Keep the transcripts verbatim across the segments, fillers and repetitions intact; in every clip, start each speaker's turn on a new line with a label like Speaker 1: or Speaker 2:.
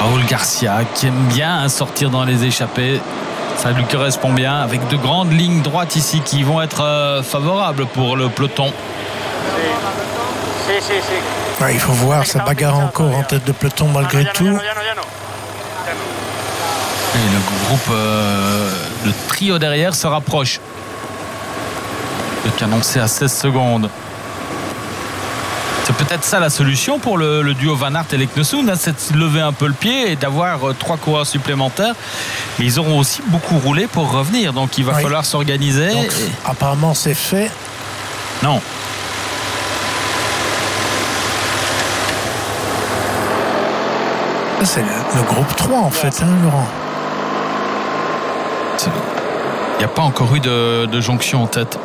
Speaker 1: Raúl Garcia qui aime bien sortir dans les échappées. Ça lui correspond bien avec de grandes lignes droites ici qui vont être euh, favorables pour le peloton.
Speaker 2: Ouais, il faut voir, ça bagarre encore en tête de peloton malgré tout.
Speaker 1: Et le groupe, euh, le trio derrière se rapproche. Le canoncé à seize secondes. C'est peut-être ça la solution pour le, le duo Van Aert et Leknesund, hein, c'est de lever un peu le pied et d'avoir euh, trois coureurs supplémentaires. Et ils auront aussi beaucoup roulé pour revenir, donc il va oui. falloir s'organiser.
Speaker 2: Donc,
Speaker 1: et...
Speaker 2: Apparemment c'est fait.
Speaker 1: Non.
Speaker 2: C'est le, le groupe trois en fait, hein, Laurent.
Speaker 1: Il n'y a pas encore eu de, de jonction en tête.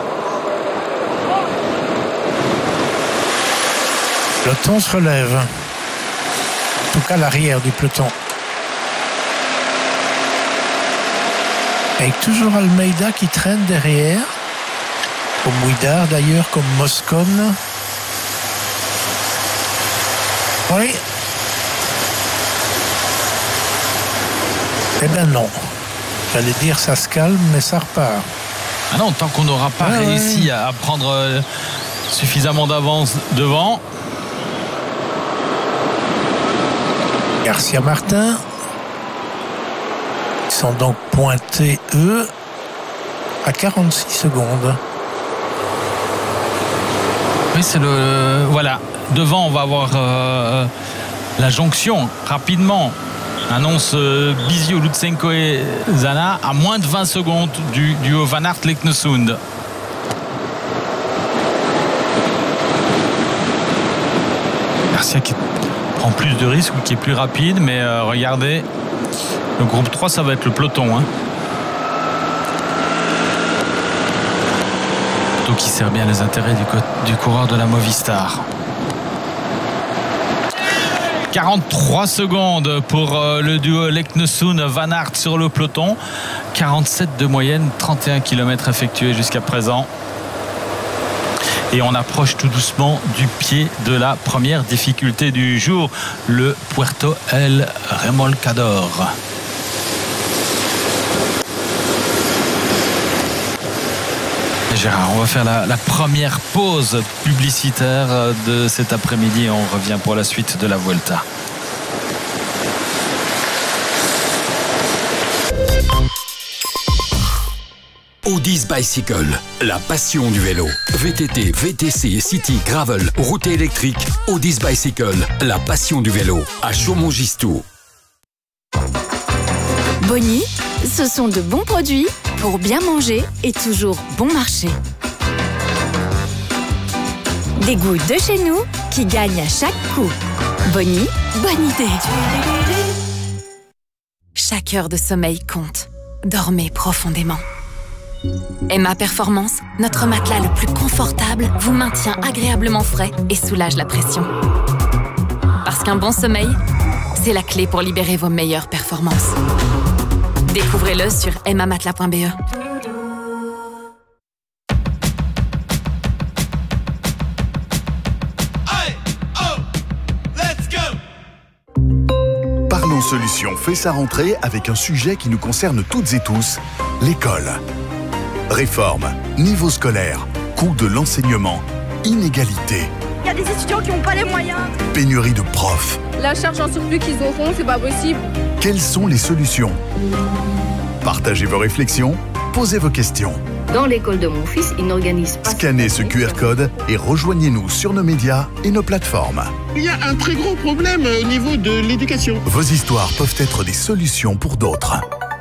Speaker 2: Le peloton se relève. En tout cas, l'arrière du peloton. Avec toujours Almeida qui traîne derrière. Comme Ouidar d'ailleurs, comme Moscon. Oui. Eh bien non. J'allais dire ça se calme, mais ça repart.
Speaker 1: Ah non, tant qu'on n'aura pas ah, réussi ouais. à prendre euh, suffisamment d'avance devant.
Speaker 2: Garcia Martin. Ils sont donc pointés, eux, à quarante-six secondes.
Speaker 1: Oui, c'est le... Voilà. Devant, on va avoir euh, la jonction rapidement. Annonce euh, Bizio, Lutsenko et Zana à moins de vingt secondes du duo Van Aert-Leknesund. Garcia qui prend plus de risques ou qui est plus rapide, mais euh, regardez, le groupe trois, ça va être le peloton. Hein. Donc qui sert bien les intérêts du, du coureur de la Movistar. quarante-trois secondes pour le duo Leknesund-Van Aert sur le peloton. quarante-sept de moyenne, trente et un kilomètres effectués jusqu'à présent. Et on approche tout doucement du pied de la première difficulté du jour, le Puerto El Remolcador. Gérard, on va faire la, la première pause publicitaire de cet après-midi et on revient pour la suite de la Vuelta.
Speaker 3: Audis Bicycle, la passion du vélo. V T T, V T C, City, Gravel, route électrique. Audis Bicycle, la passion du vélo. À Chaumont-Gistoux.
Speaker 4: Bonny, ce sont de bons produits pour bien manger et toujours bon marché. Des goûts de chez nous qui gagnent à chaque coup. Bonny, bonne idée. Chaque heure de sommeil compte. Dormez profondément. Emma Performance, notre matelas le plus confortable, vous maintient agréablement frais et soulage la pression. Parce qu'un bon sommeil, c'est la clé pour libérer vos meilleures performances. Découvrez-le sur emma matelas point b e.
Speaker 5: Parlons Solutions fait sa rentrée avec un sujet qui nous concerne toutes et tous, l'école. Réforme, niveau scolaire, coût de l'enseignement, inégalité.
Speaker 6: Il y a des étudiants qui n'ont pas les moyens.
Speaker 5: Pénurie de profs.
Speaker 6: La charge en surplus qu'ils auront, c'est pas possible.
Speaker 5: Quelles sont les solutions? Partagez vos réflexions, posez vos questions.
Speaker 7: Dans l'école de mon fils, ils n'organisent pas...
Speaker 5: Scannez ce Q R code et rejoignez-nous sur nos médias et nos plateformes.
Speaker 8: Il y a un très gros problème au niveau de l'éducation.
Speaker 5: Vos histoires peuvent être des solutions pour d'autres.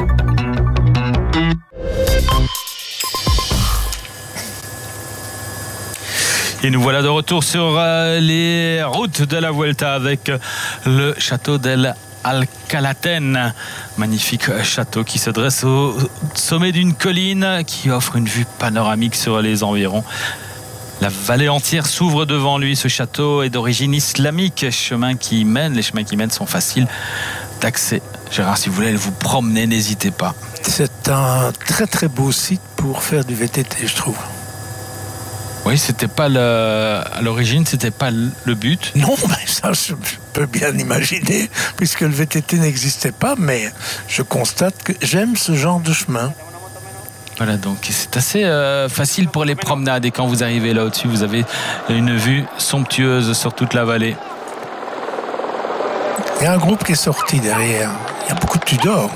Speaker 1: Et nous voilà de retour sur euh, les routes de la Vuelta avec le château d'El Alcalaten. Magnifique château qui se dresse au sommet d'une colline qui offre une vue panoramique sur les environs. La vallée entière s'ouvre devant lui. Ce château est d'origine islamique. Chemin qui mène, les chemins qui mènent sont faciles d'accès. Gérard, si vous voulez vous promener, n'hésitez pas.
Speaker 2: C'est un très très beau site pour faire du V T T, je trouve.
Speaker 1: Oui, c'était pas le, à l'origine, c'était pas le but.
Speaker 2: Non, mais ça, je peux bien imaginer, puisque le V T T n'existait pas, mais je constate que j'aime ce genre de chemin.
Speaker 1: Voilà, donc c'est assez euh, facile pour les promenades. Et quand vous arrivez là au-dessus, vous avez une vue somptueuse sur toute la vallée.
Speaker 2: Il y a un groupe qui est sorti derrière. Il y a beaucoup de Tudor.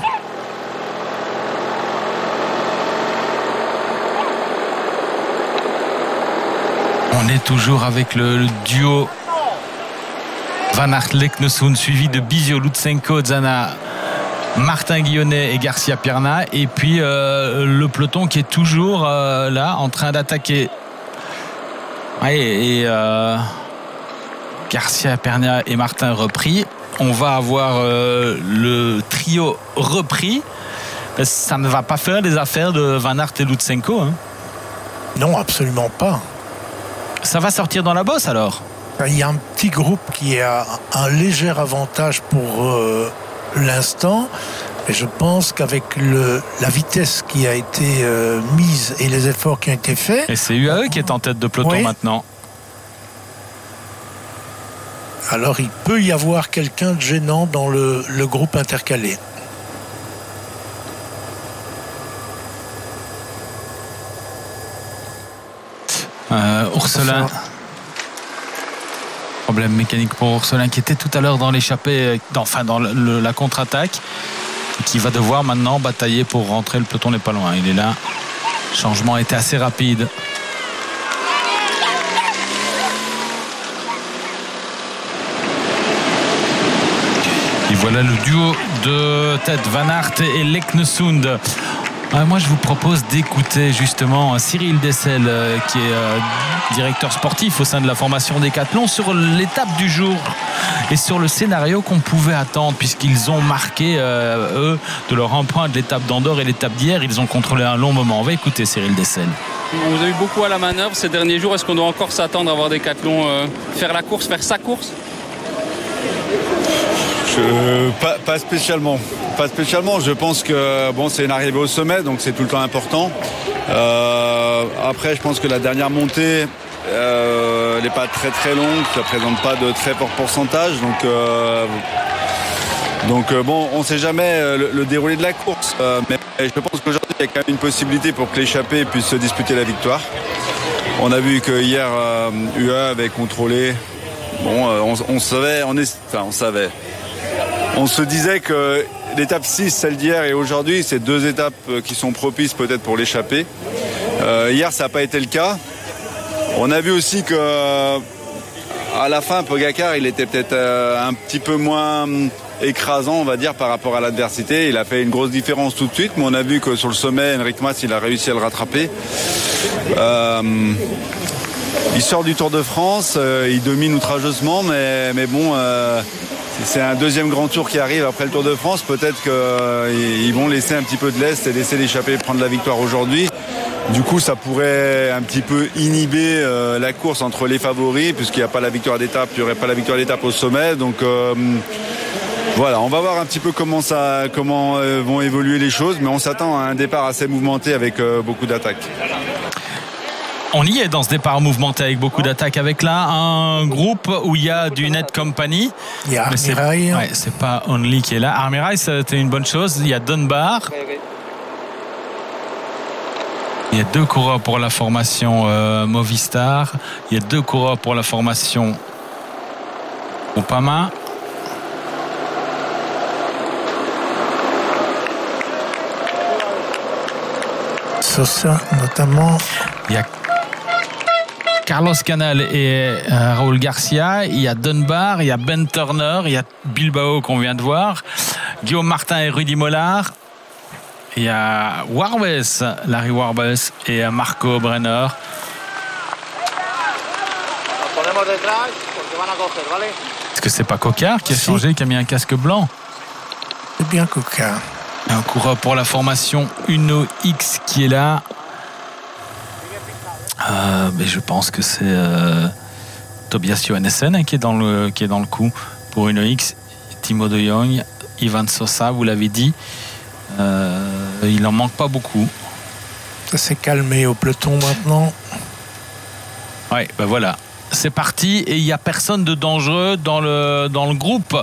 Speaker 1: On est toujours avec le, le duo Van Aert-Leknessund suivi de Bisio Lutsenko, Zana, Martin Guillonnet et Garcia Pierna. Et puis euh, le peloton qui est toujours euh, là en train d'attaquer. Ouais, et euh, Garcia Pierna et Martin repris. On va avoir euh, le trio repris. Ça ne va pas faire les affaires de Van Aert et Lutsenko. Hein.
Speaker 2: Non, absolument pas.
Speaker 1: Ça va sortir dans la bosse alors?
Speaker 2: Il y a un petit groupe qui a un léger avantage pour euh, l'instant. Et je pense qu'avec le, la vitesse qui a été euh, mise et les efforts qui ont été faits...
Speaker 1: Et c'est U A E qui est en tête de peloton oui. maintenant.
Speaker 2: Alors il peut y avoir quelqu'un de gênant dans le, le groupe intercalé.
Speaker 1: Euh, Urselin. Problème mécanique pour Urselin qui était tout à l'heure dans l'échappée, enfin dans le, la contre-attaque, qui va devoir maintenant batailler pour rentrer. Le peloton n'est pas loin, il est là. Le changement était assez rapide. Et voilà le duo de tête Van Aert et Leknessund. Moi, je vous propose d'écouter justement Cyril Dessel, qui est euh, directeur sportif au sein de la formation Décathlon, sur l'étape du jour et sur le scénario qu'on pouvait attendre, puisqu'ils ont marqué, euh, eux, de leur empreinte l'étape d'Andorre et l'étape d'hier. Ils ont contrôlé un long moment. On va écouter Cyril Dessel.
Speaker 9: On vous a eu beaucoup à la manœuvre ces derniers jours. Est-ce qu'on doit encore s'attendre à voir Décathlon euh, faire la course, faire sa course?
Speaker 10: Je, pas, pas spécialement. Pas spécialement. Je pense que bon, c'est une arrivée au sommet, donc c'est tout le temps important. Euh, après, je pense que la dernière montée, euh, elle n'est pas très très longue, ça ne présente pas de très fort pourcentage. Donc, euh, donc euh, bon, on ne sait jamais le, le déroulé de la course. Euh, mais je pense qu'aujourd'hui, il y a quand même une possibilité pour que l'échappée puisse se disputer la victoire. On a vu que hier, euh, U A E avait contrôlé. Bon, euh, on, on savait, on, est, enfin, on savait. On se disait que l'étape six, celle d'hier et aujourd'hui, c'est deux étapes qui sont propices peut-être pour l'échappée. Euh, hier, ça n'a pas été le cas. On a vu aussi que à la fin, Pogacar, il était peut-être euh, un petit peu moins écrasant, on va dire, par rapport à l'adversité. Il a fait une grosse différence tout de suite, mais on a vu que sur le sommet, Enric Mas, il a réussi à le rattraper. Euh, il sort du Tour de France, euh, il domine outrageusement, mais, mais bon... Euh, c'est un deuxième grand tour qui arrive après le Tour de France. Peut-être qu'ils euh, vont laisser un petit peu de l'Est et laisser l'échappée prendre la victoire aujourd'hui. Du coup, ça pourrait un petit peu inhiber euh, la course entre les favoris, puisqu'il n'y a pas la victoire d'étape, il n'y aurait pas la victoire d'étape au sommet. Donc euh, voilà, on va voir un petit peu comment, ça, comment euh, vont évoluer les choses, mais on s'attend à un départ assez mouvementé avec euh, beaucoup d'attaques.
Speaker 1: On y est dans ce départ mouvementé avec beaucoup d'attaques, avec là un groupe où il y a du Net Company.
Speaker 2: Il y a Armirail.
Speaker 1: Ouais, c'est pas Only qui est là. Armirail, c'était une bonne chose. Il y a Dunbar. Il y a deux coureurs pour la formation euh, Movistar. Il y a deux coureurs pour la formation Groupama.
Speaker 2: Sosa notamment.
Speaker 1: Il y a Carlos Canal et euh, Raúl Garcia, il y a Dunbar, il y a Ben Turner, il y a Bilbao qu'on vient de voir, Guillaume Martin et Rudy Mollard, il y a Warbes, Larry Warbes et Marco Brenner. Est-ce que c'est pas Coquard qui a si. changé, qui a mis un casque blanc?
Speaker 2: C'est bien Coquard.
Speaker 1: Un coureur pour la formation Uno X qui est là. Euh, mais je pense que c'est euh, Tobias Johannessen hein, qui est dans le qui est dans le coup pour Uno X. Timo de Jong, Ivan Sosa, vous l'avez dit. Euh, il en manque pas beaucoup.
Speaker 2: Ça s'est calmé au peloton maintenant.
Speaker 1: Ouais, ben voilà. C'est parti et il n'y a personne de dangereux dans le, dans le groupe.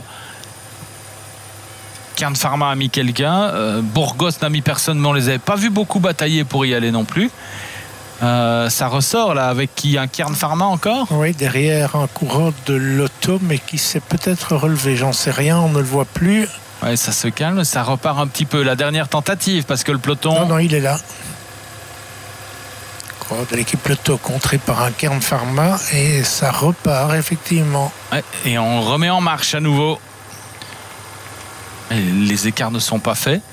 Speaker 1: Kern Pharma a mis quelqu'un. Euh, Burgos n'a mis personne, mais on les avait pas vus beaucoup batailler pour y aller non plus. Euh, ça ressort là avec qui? Un Kern Pharma encore?
Speaker 2: Oui, derrière un coureur de l'auto, mais qui s'est peut-être relevé. J'en sais rien, on ne le voit plus.
Speaker 1: Ouais, ça se calme, ça repart un petit peu. La dernière tentative, parce que le peloton.
Speaker 2: Non, non, il est là. De l'équipe Lotto contré par un Kern Pharma et ça repart effectivement.
Speaker 1: Ouais, et on remet en marche à nouveau. Et les écarts ne sont pas faits.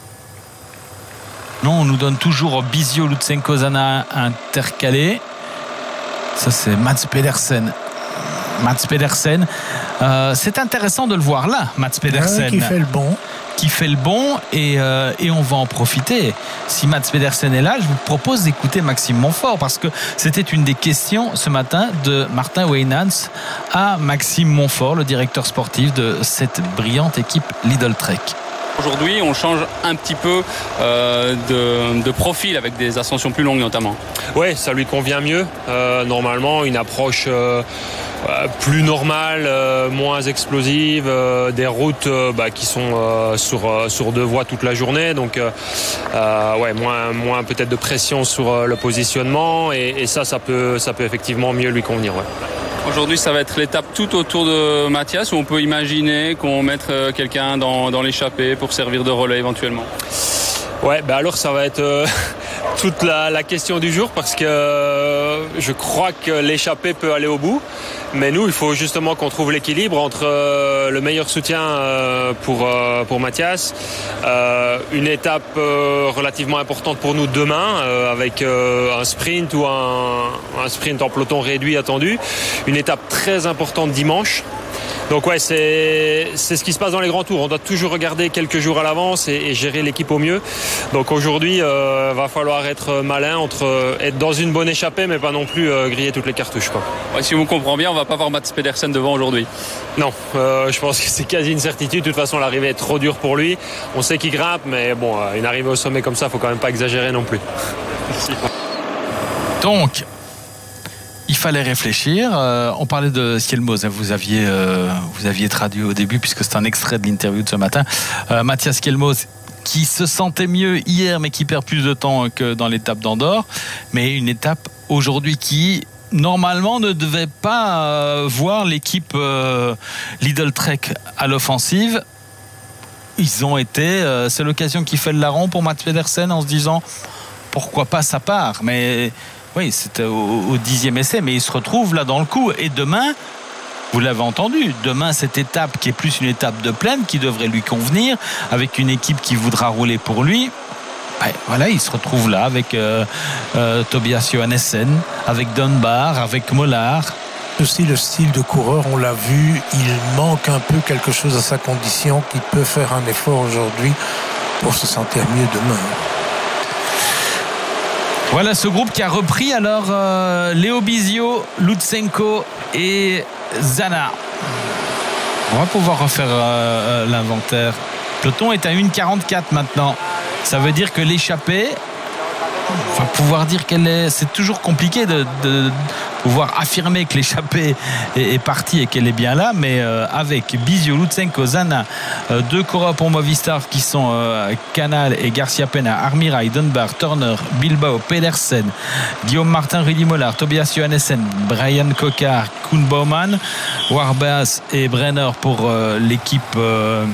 Speaker 1: Non, on nous donne toujours Bisio, Lutsenko, Zana intercalé. Ça c'est Mats Pedersen. Mats Pedersen. Euh, c'est intéressant de le voir là, Mats Pedersen.
Speaker 2: Ouais, qui fait le bon.
Speaker 1: qui fait le bon et, euh, et on va en profiter. Si Mats Pedersen est là, je vous propose d'écouter Maxime Montfort parce que c'était une des questions ce matin de Martin Weynants à Maxime Montfort, le directeur sportif de cette brillante équipe Lidl Trek.
Speaker 9: Aujourd'hui, on change un petit peu euh, de, de profil avec des ascensions plus longues notamment.
Speaker 11: Oui, ça lui convient mieux. Euh, normalement, une approche euh, plus normale, euh, moins explosive, euh, des routes euh, bah, qui sont euh, sur, euh, sur deux voies toute la journée. Donc, euh, euh, ouais, moins, moins peut-être de pression sur euh, le positionnement. Et, et ça, ça peut, ça peut effectivement mieux lui convenir. Ouais.
Speaker 9: Aujourd'hui, ça va être l'étape tout autour de Mathias où on peut imaginer qu'on mette quelqu'un dans, dans l'échappée pour servir de relais éventuellement.
Speaker 11: Ouais, bah alors ça va être euh, toute la, la question du jour parce que euh, je crois que l'échappée peut aller au bout. Mais nous, il faut justement qu'on trouve l'équilibre entre euh, le meilleur soutien euh, pour, euh, pour Mathias, euh, une étape euh, relativement importante pour nous demain euh, avec euh, un sprint ou un, un sprint en peloton réduit attendu, une étape très importante dimanche. Donc ouais, c'est c'est ce qui se passe dans les grands tours. On doit toujours regarder quelques jours à l'avance et, et gérer l'équipe au mieux. Donc aujourd'hui, euh, va falloir être malin entre euh, être dans une bonne échappée, mais pas non plus euh, griller toutes les cartouches, quoi.
Speaker 9: Ouais, si vous comprenez bien, on va pas voir Mats Pedersen devant aujourd'hui.
Speaker 11: Non, euh, je pense que c'est quasi une certitude. De toute façon, l'arrivée est trop dure pour lui. On sait qu'il grimpe, mais bon, euh, une arrivée au sommet comme ça, faut quand même pas exagérer non plus.
Speaker 9: Merci.
Speaker 1: Donc, il fallait réfléchir. Euh, on parlait de Skelmos. Vous aviez, euh, vous aviez traduit au début, puisque c'est un extrait de l'interview de ce matin. Euh, Mathias Skelmos, qui se sentait mieux hier, mais qui perd plus de temps que dans l'étape d'Andorre. Mais une étape aujourd'hui qui, normalement, ne devait pas euh, voir l'équipe euh, Lidl Trek à l'offensive. Ils ont été. Euh, c'est l'occasion qui fait le larron pour Mats Pedersen en se disant pourquoi pas sa part. Mais. Oui, c'était au, au dixième essai, mais il se retrouve là dans le coup. Et demain, vous l'avez entendu, demain cette étape qui est plus une étape de plaine qui devrait lui convenir, avec une équipe qui voudra rouler pour lui. Ben, voilà, il se retrouve là avec euh, euh, Tobias Johannessen, avec Dunbar, avec Mollard.
Speaker 2: Aussi le style de coureur, on l'a vu, il manque un peu quelque chose à sa condition, qu'il peut faire un effort aujourd'hui pour se sentir mieux demain.
Speaker 1: Voilà ce groupe qui a repris alors euh, Léo Bisio, Lutsenko et Zana. On va pouvoir refaire euh, l'inventaire. Le peloton est à une quarante-quatre maintenant. Ça veut dire que l'échappée, enfin pouvoir dire qu'elle est, c'est toujours compliqué de, de pouvoir affirmer que l'échappée est, est partie et qu'elle est bien là, mais euh, avec Bisio, Lutsenko, Zana, euh, deux coureurs pour Movistar qui sont euh, Canal et Garcia Pena, Armirail, Dunbar, Turner, Bilbao, Pedersen, Guillaume Martin, Rudy Mollard, Tobias Johannessen, Brian Cocard, Koen Bouwman, Warbeas et Brenner pour euh, l'équipe euh,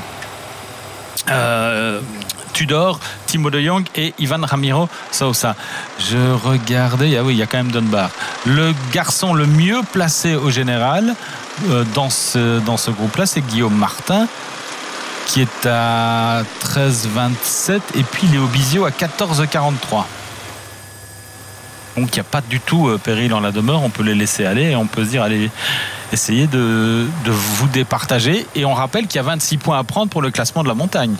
Speaker 1: euh, Tudor, Timo de Jong et Ivan Ramiro Sousa. Je regardais, ah oui, il y a quand même Dunbar. Le garçon le mieux placé au général euh, dans ce, dans ce groupe-là, c'est Guillaume Martin, qui est à treize vingt-sept, et puis Léo Bisio à quatorze quarante-trois. Donc il n'y a pas du tout euh, péril en la demeure, on peut les laisser aller et on peut se dire, allez, essayez de, de vous départager. Et on rappelle qu'il y a vingt-six points à prendre pour le classement de la montagne.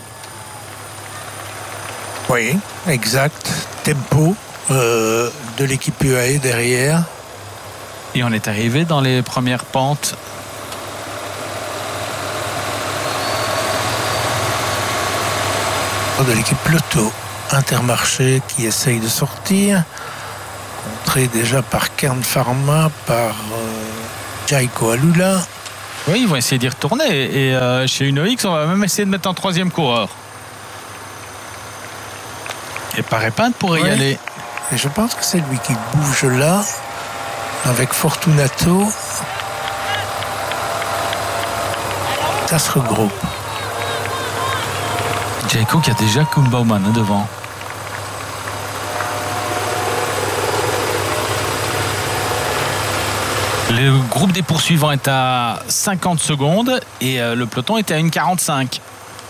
Speaker 2: Oui, exact. Tempo euh, de l'équipe U A E derrière.
Speaker 1: Et on est arrivé dans les premières pentes.
Speaker 2: De l'équipe Lotto, Intermarché qui essaye de sortir. montré déjà par Kern Pharma, par euh, Jaiko Alula.
Speaker 1: Oui, ils vont essayer d'y retourner. Et euh, chez Uno-X, on va même essayer de mettre un troisième coureur. Et Parepin pourrait
Speaker 2: oui.
Speaker 1: y aller.
Speaker 2: Et je pense que c'est lui qui bouge là, avec Fortunato. Ça se regroupe.
Speaker 1: Jaiko qui a déjà Koen Bouwman hein, devant. Le groupe des poursuivants est à cinquante secondes et euh, le peloton est à une quarante-cinq.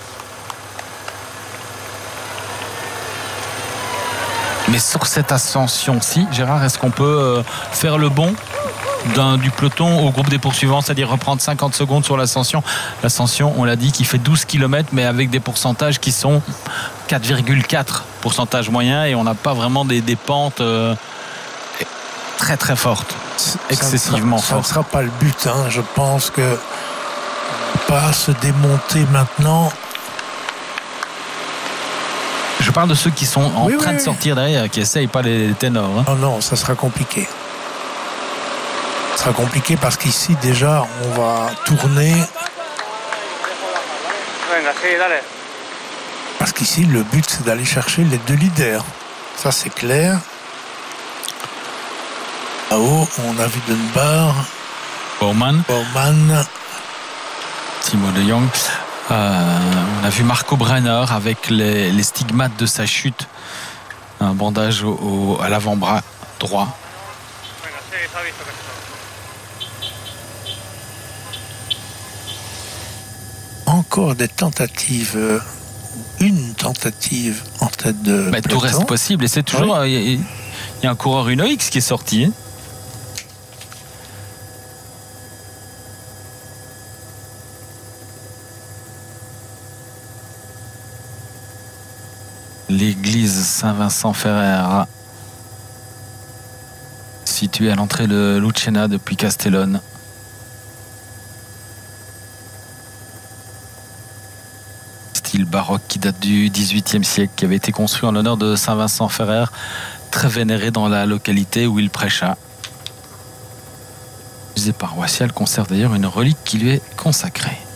Speaker 1: Mais sur cette ascension-ci, Gérard, est-ce qu'on peut euh, faire le bond d'un, du peloton au groupe des poursuivants, c'est-à-dire reprendre cinquante secondes sur l'ascension? L'ascension, on l'a dit, qui fait douze kilomètres, mais avec des pourcentages qui sont quatre virgule quatre pourcentage moyen, et on n'a pas vraiment des, des pentes euh, très très fortes, excessivement
Speaker 2: ça
Speaker 1: fortes.
Speaker 2: Ça ne sera pas le but, hein. Je pense que pas se démonter maintenant.
Speaker 1: Je parle de ceux qui sont en
Speaker 2: oui,
Speaker 1: train
Speaker 2: oui,
Speaker 1: de sortir derrière, qui essayent pas les ténors. Hein.
Speaker 2: Non, non, ça sera compliqué. Ça sera compliqué parce qu'ici, déjà, on va tourner. Parce qu'ici, le but, c'est d'aller chercher les deux leaders. Ça, c'est clair. Là-haut, on a vu Dunbar.
Speaker 1: Bouwman.
Speaker 2: Bouwman.
Speaker 1: Timo de Jong. Euh, on a vu Marco Brenner avec les, les stigmates de sa chute, un bandage au, au, à l'avant-bras droit.
Speaker 2: Encore des tentatives, une tentative en tête de
Speaker 1: bah, tout reste possible et c'est toujours il oui. y, y a un coureur Uno-X qui est sorti. L'église Saint-Vincent-Ferrer, située à l'entrée de Lucena depuis Castellone. Style baroque qui date du dix-huitième siècle, qui avait été construit en l'honneur de Saint-Vincent-Ferrer, très vénéré dans la localité où il prêcha. Le musée paroissial conserve d'ailleurs une relique qui lui est consacrée.